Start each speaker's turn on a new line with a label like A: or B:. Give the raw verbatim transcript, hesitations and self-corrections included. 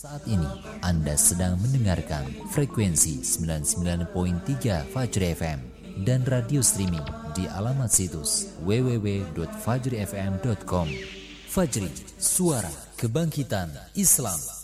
A: Saat ini Anda sedang mendengarkan frekuensi sembilan puluh sembilan koma tiga Fajri F M dan radio streaming di alamat situs w w w titik fajri f m titik com. Fajri, suara kebangkitan Islam.